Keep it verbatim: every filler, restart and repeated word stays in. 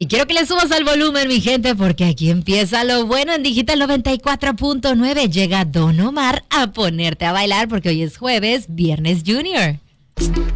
Y quiero que le subas al volumen, mi gente, porque aquí empieza lo bueno en Digital noventa y cuatro punto nueve. Llega Don Omar a ponerte a bailar porque hoy es jueves, Viernes Junior.